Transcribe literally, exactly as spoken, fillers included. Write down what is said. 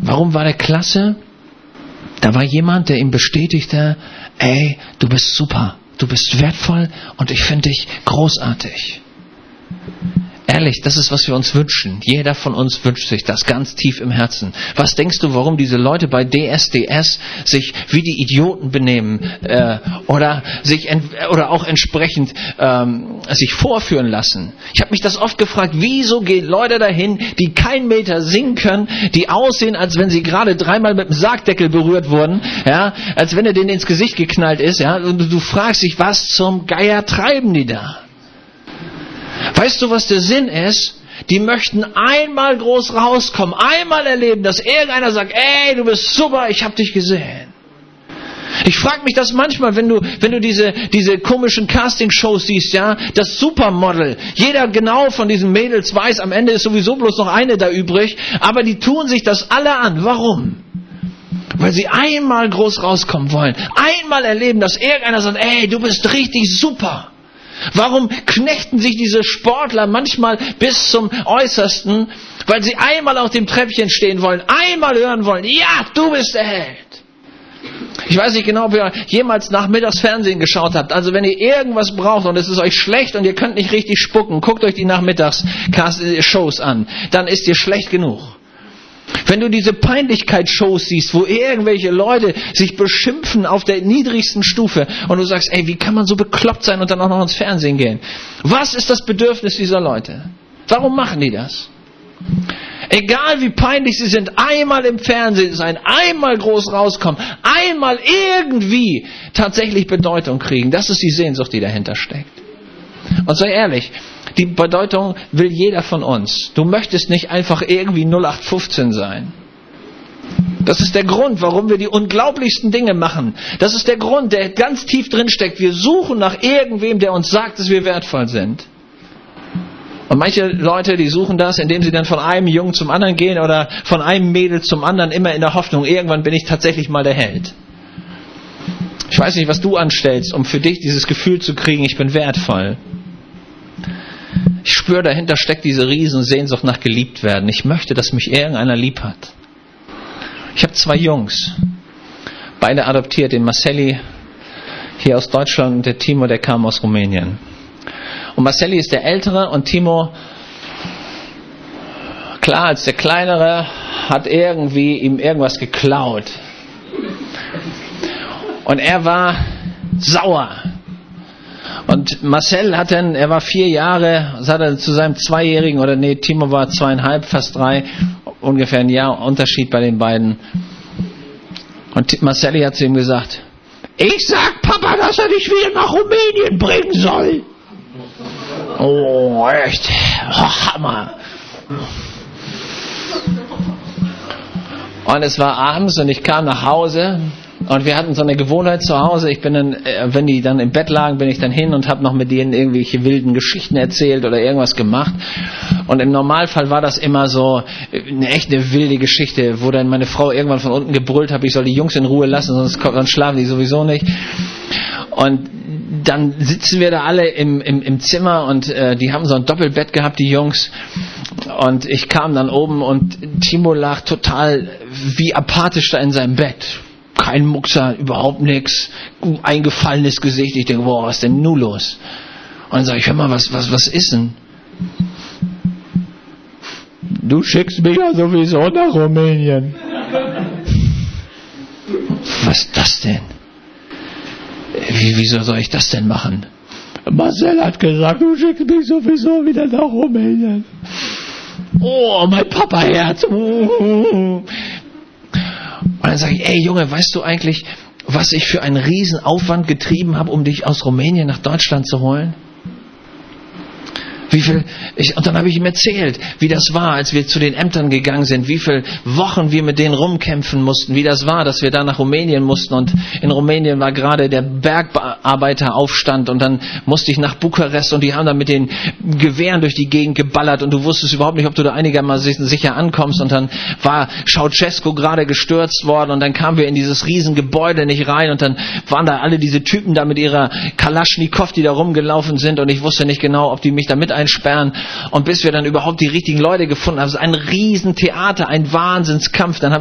Warum war der klasse? Da war jemand, der ihm bestätigte, ey, du bist super, du bist wertvoll und ich finde dich großartig. Ehrlich, das ist, was wir uns wünschen. Jeder von uns wünscht sich das ganz tief im Herzen. Was denkst du, warum diese Leute bei D S D S sich wie die Idioten benehmen äh, oder sich ent- oder auch entsprechend ähm, sich vorführen lassen? Ich habe mich das oft gefragt, wieso gehen Leute dahin, die keinen Meter singen können, die aussehen, als wenn sie gerade dreimal mit dem Sargdeckel berührt wurden, ja, als wenn er denen ins Gesicht geknallt ist, ja, und du, du fragst dich, was zum Geier treiben die da? Weißt du, was der Sinn ist? Die möchten einmal groß rauskommen, einmal erleben, dass irgendeiner sagt, ey, du bist super, ich hab dich gesehen. Ich frage mich das manchmal, wenn du, wenn du diese, diese komischen Castingshows siehst, ja, das Supermodel. Jeder genau von diesen Mädels weiß, am Ende ist sowieso bloß noch eine da übrig, aber die tun sich das alle an. Warum? Weil sie einmal groß rauskommen wollen, einmal erleben, dass irgendeiner sagt, ey, du bist richtig super. Warum knechten sich diese Sportler manchmal bis zum Äußersten? Weil sie einmal auf dem Treppchen stehen wollen, einmal hören wollen, ja, du bist der Held. Ich weiß nicht genau, ob ihr jemals nachmittags Fernsehen geschaut habt. Also wenn ihr irgendwas braucht und es ist euch schlecht und ihr könnt nicht richtig spucken, guckt euch die Nachmittags-Shows an. Dann ist ihr schlecht genug. Wenn du diese Peinlichkeitsshows siehst, wo irgendwelche Leute sich beschimpfen auf der niedrigsten Stufe und du sagst, ey, wie kann man so bekloppt sein und dann auch noch ins Fernsehen gehen? Was ist das Bedürfnis dieser Leute? Warum machen die das? Egal wie peinlich sie sind, einmal im Fernsehen sein, einmal groß rauskommen, einmal irgendwie tatsächlich Bedeutung kriegen. Das ist die Sehnsucht, die dahinter steckt. Und sei ehrlich, die Bedeutung will jeder von uns. Du möchtest nicht einfach irgendwie null acht fünfzehn sein. Das ist der Grund, warum wir die unglaublichsten Dinge machen. Das ist der Grund, der ganz tief drin steckt. Wir suchen nach irgendwem, der uns sagt, dass wir wertvoll sind. Und manche Leute, die suchen das, indem sie dann von einem Jungen zum anderen gehen oder von einem Mädel zum anderen, immer in der Hoffnung, irgendwann bin ich tatsächlich mal der Held. Ich weiß nicht, was du anstellst, um für dich dieses Gefühl zu kriegen, ich bin wertvoll. Ich spüre, dahinter steckt diese riesen Sehnsucht nach geliebt werden. Ich möchte, dass mich irgendeiner lieb hat. Ich habe zwei Jungs, beide adoptiert, den Marcelli hier aus Deutschland und der Timo, der kam aus Rumänien. Und Marcelli ist der Ältere und Timo, klar, als der Kleinere, hat irgendwie ihm irgendwas geklaut. Und er war sauer. Und Marcel hat dann, er war vier Jahre, das hat er zu seinem Zweijährigen, oder nee, Timo war zweieinhalb, fast drei, ungefähr ein Jahr Unterschied bei den beiden. Und Marcelli hat zu ihm gesagt, ich sag Papa, dass er dich wieder nach Rumänien bringen soll. Oh, echt, oh, Hammer. Und es war abends und ich kam nach Hause. Und wir hatten so eine Gewohnheit zu Hause, ich bin dann, wenn die dann im Bett lagen, bin ich dann hin und habe noch mit denen irgendwelche wilden Geschichten erzählt oder irgendwas gemacht. Und im Normalfall war das immer so eine echte wilde Geschichte, wo dann meine Frau irgendwann von unten gebrüllt hat, ich soll die Jungs in Ruhe lassen, sonst, sonst schlafen die sowieso nicht. Und dann sitzen wir da alle im, im, im Zimmer und äh, die haben so ein Doppelbett gehabt, die Jungs. Und ich kam dann oben und Timo lag total wie apathisch da in seinem Bett. Kein Muckser, überhaupt nichts, eingefallenes Gesicht. Ich denke, boah, was ist denn nun los? Und dann sage ich, hör mal, was, was, was ist denn? Du schickst mich ja sowieso nach Rumänien. Was ist das denn? Wie, wieso soll ich das denn machen? Marcel hat gesagt, du schickst mich sowieso wieder nach Rumänien. Oh, mein Papa-Herz. Und dann sage ich, ey Junge, weißt du eigentlich, was ich für einen riesen Aufwand getrieben habe, um dich aus Rumänien nach Deutschland zu holen? Wie viel, ich, und dann habe ich ihm erzählt, wie das war, als wir zu den Ämtern gegangen sind, wie viele Wochen wir mit denen rumkämpfen mussten, wie das war, dass wir da nach Rumänien mussten und in Rumänien war gerade der Bergarbeiteraufstand und dann musste ich nach Bukarest und die haben dann mit den Gewehren durch die Gegend geballert und du wusstest überhaupt nicht, ob du da einigermaßen sicher ankommst und dann war Ceausescu gerade gestürzt worden und dann kamen wir in dieses riesen Gebäude nicht rein und dann waren da alle diese Typen da mit ihrer Kalaschnikow, die da rumgelaufen sind und ich wusste nicht genau, ob die mich da mit einsperren und bis wir dann überhaupt die richtigen Leute gefunden haben, also ein Riesentheater, ein Wahnsinnskampf, dann habe